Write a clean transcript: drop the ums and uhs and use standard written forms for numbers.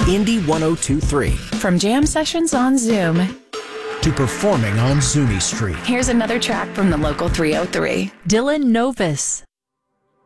Indie 102.3. From jam sessions on Zoom to performing on Zuni Street. Here's another track from the local 303. Dylan Novus.